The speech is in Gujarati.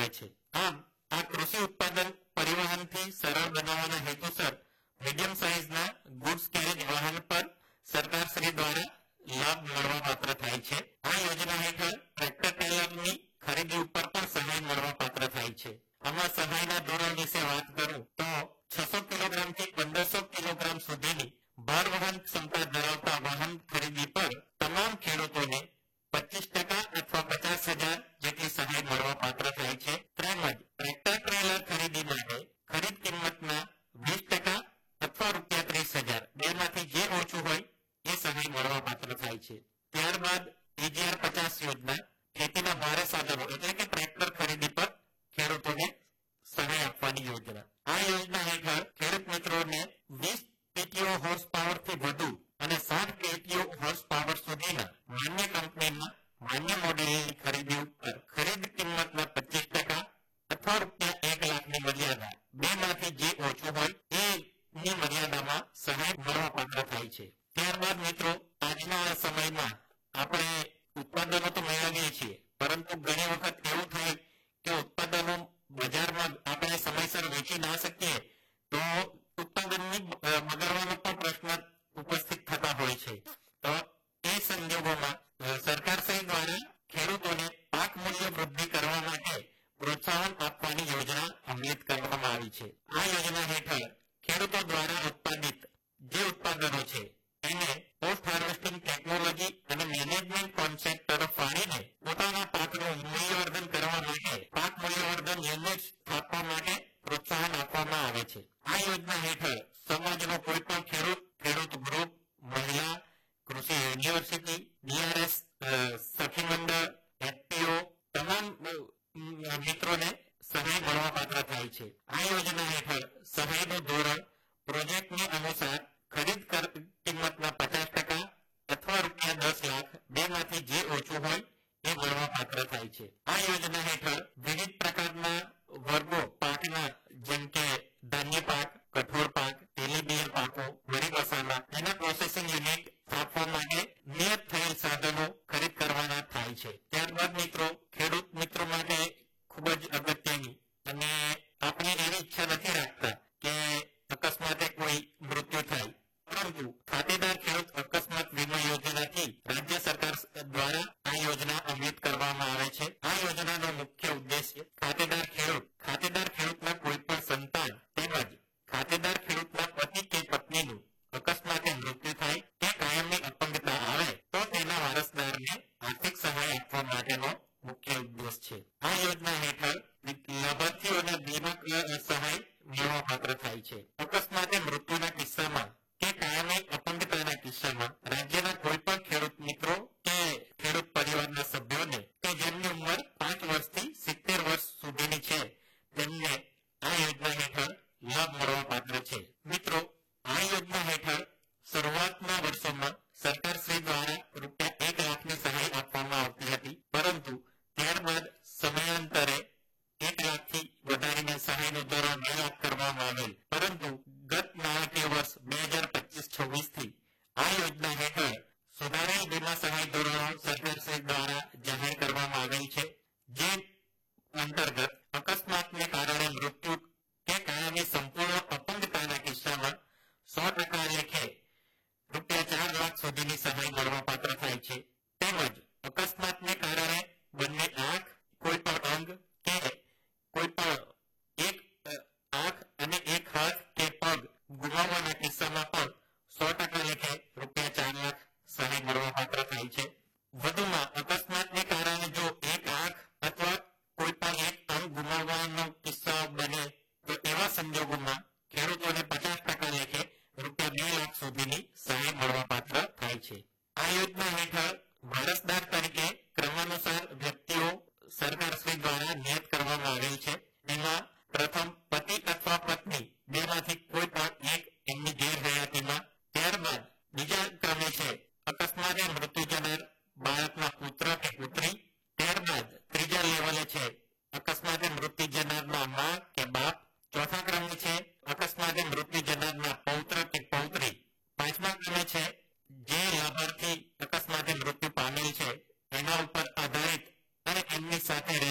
આવે છે. આમ આ કૃષિ ઉત્પાદન પરિવહનથી સરળ બનાવવાના હેતુસર મીડિયમ સાઇઝના ગુડ્સ કેરેજ વાહન પર સરકારશ્રી દ્વારા લાભ મળવા પાત્ર થાય છે. આ યોજના હેઠળ ટ્રેક્ટર ટ્રેલરની ખરીદી ઉપર પણ સહાય મળવા પાત્ર થાય છે. આમાં સહાયના ધોરણ વિશે વાત કરું તો 600 કિલોગ્રામથી 1500 કિલોગ્રામ સુધીની ભાર વહન ક્ષમતા ધરાવતા વાહન ખરીદી પર તમામ ખેડૂતોને 25% અથવા 50,000 જેટલી સહાય મળવા પાત્ર થાય છે. તેમજ ટ્રેક્ટર ટ્રેલર ખરીદી માટે ખરીદ કિંમતના 20% અથવા ₹30,000 બેમાંથી જે ઓછું હોય એ સહાય મળવા પાત્ર થાય છે. ત્યારબાદ AGR 50 યોજના ખેતીના ભારે સાધનો એટલે કે ટ્રેક્ટર ખરીદી પર ખેડૂતોને સહાય આપવાની યોજના. આ યોજના હેઠળ ખેડૂત મિત્રોને 20 PTO હોર્સ પાવરથી વધુ અને 60 PTO હોર્સ પાવર સુધીના માન્ય કંપનીના માન્ય મોડેલની ખરીદી ઉપર ખરીદ કિંમતના 25% અથવા ₹1,00,000ની મર્યાદા બેમાંથી જે ઓછું હોય એની મર્યાદામાં સહાય મળવા પાત્ર થાય છે. ત્યારબાદ મિત્રો આજના સમયમાં આપણે ઉત્પાદનો તો મેળવીએ છીએ, પરંતુ ઘણી વખત એવું થાય કે ઉત્પાદનો બજારમાં આપણે સમયસર વેચી ના શકીએ તો ઉત્પાદનની બગડવાનો પણ પ્રશ્ન ઉપસ્થિત થતા હોય છે. તો એ સંજોગોમાં સરકારશ્રી દ્વારા ખેડૂતોને પાક મૂલ્ય વૃદ્ધિ કરવા માટે પ્રોત્સાહન આપવાની યોજના અમલિત કરવામાં આવી છે. આ યોજના હેઠળ ખેડૂતો દ્વારા ઉત્પાદિત જે ઉત્પાદનો છે એને પોસ્ટ હાર્વેસ્ટિંગ ટેકનોલોજી અને મેનેજમેન્ટ કોન્સેપ્ટ તરફ વાળીને પોતાના પાકનું મૂલ્યવર્ધન કરવા માટે પાક મૂલ્યવર્ધન યુનિટ સ્થાપવા માટે પ્રોત્સાહન આપવામાં આવે છે. આ યોજના હેઠળ સમાજનો કોઈ પણ ખેડૂત ગ્રુપ, મહિલા, કૃષિ યુનિવર્સિટી, DRS, સખી મંડળ, FPO તમામ મિત્રોને સહાય મળવા પાત્ર થાય છે. આ યોજના હેઠળ સહાયનું ધોરણ પ્રોજેક્ટની અનુસાર ખરીદ કિંમતના 50% અથવા ₹10,00,000 બેમાંથી જે ઓછું હોય એ મળવા પાત્ર થાય છે. આ યોજના હેઠળ વિવિધ પ્રકારના વર્ગો પાકના જેમ કે ધાન્ય પાક, કઠોળ પાક, તેલીબિયાં પાકો, વરી મસાલા એના પ્રોસેસિંગ યુનિટ સ્થાપવા માટે નિયત થયેલ સાધનો ખરીદ કરવાના થાય છે. ત્યારબાદ મિત્રો ખેડૂત મિત્રો માટે ખૂબ જ અગત્યની અને આપણે એવી ઈચ્છા નથી રાખતા કે અકસ્માતે કોઈ મૃત્યુ થાય, પરંતુ ખાતેદાર ખેડૂત અકસ્માત વીમા યોજનાથી રાજ્ય સરકાર દ્વારા આ યોજના અમલિત કરવામાં આવે છે. આ યોજનાનો મુખ્ય ઉદ્દેશ્ય ખાતેદાર ખેડૂતના કોઈ પણ સંતાન તેમજ ખાતેદાર ખેડૂતના પતિ કે પત્નીનું અકસ્માતે મૃત્યુ થાય કે કાયમી અપંગતા આવે તો તેના વારસદારને આર્થિક સહાય આપવા માટેનો મુખ્ય ઉદ્દેશ છે. આ યોજના હેઠળ લાભાર્થીઓને વીમા સહાય મળવા પાત્ર થાય છે. અકસ્માતે મૃત્યુના કિસ્સામાં કે કાયમી અપંગતાના કિસ્સામાં રાજ્યના કોઈ પણ ખેડૂત મિત્રો કે ખેડૂત પરિવારના સભ્યોને કે જેમની ઉંમર 5 વર્ષથી 70 વર્ષ સુધીની છે તેમને આ યોજના હેઠળ લાભ મળવા પાત્ર છે. મિત્રો આ યોજના હેઠળ શરૂઆતના વર્ષોમાં સરકારશ્રી દ્વારા ₹1,00,000ની સહાય આપવામાં આવતી હતી, પરંતુ ત્યારબાદ સમયાંતરે 1,00,000થી વધારીને સહાયનું ધોરણ 2,00,000 કરવામાં આવેલ, પરંતુ ગત નાણાકીય વર્ષ 2025-26 થી આ યોજના હેઠળ સુધારેલ વીમા સહાય ધોરણો સરકારશ્રી દ્વારા જાહેર કરવામાં આવેલ છે. જે અંતર્ગત અકસ્માતને કારણે મૃત્યુ કે કાયમી સંપૂર્ણ અપંગતાના કિસ્સામાં 100% લેખે ₹4,00,000 સુધીની સહાય મળવા પાત્ર થાય છે. તેમજ અકસ્માતને કારણે બંને આંખ, કોઈ પણ અંગ કે કોઈ પણ એક આંખ અને એક હાથ કે પગ ગુમાવવાના કિસ્સામાં પણ 100% લેખે ₹4,00,000 સહાય મળવા પાત્ર થાય છે. વધુમાં અકસ્માતને કારણે જો એક આંખ અથવા કોઈ પણ એક અંગ ગુમાવવાનો કિસ્સો બને તો એવા સંજોગોમાં ખેડૂતોને 50% લેખે ₹2,00,000 સુધીની સહાય મળવા પાત્ર થાય છે. આ યોજના હેઠળ વારસદાર તરીકે ક્રમાનુસાર વ્યક્તિઓ સરકારશ્રી દ્વારા નિયત કરવામાં આવેલ છે. એમાં પ્રથમ પતિ અથવા પત્ની બેમાંથી કોઈ પણ એક એમની ગેરહયાતીમાં, ત્યારબાદ બીજા ક્રમે છે અકસ્માતે મૃત્યુ જનાર બાળકના પુત્ર કે પુત્રી, ત્યારબાદ ત્રીજા લેવલે છે